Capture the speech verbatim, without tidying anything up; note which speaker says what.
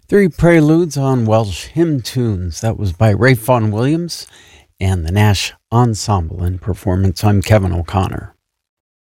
Speaker 1: Three preludes on Welsh hymn tunes. That was by Ray Vaughan Williams and the Nash Ensemble in performance. I'm Kevin O'Connor.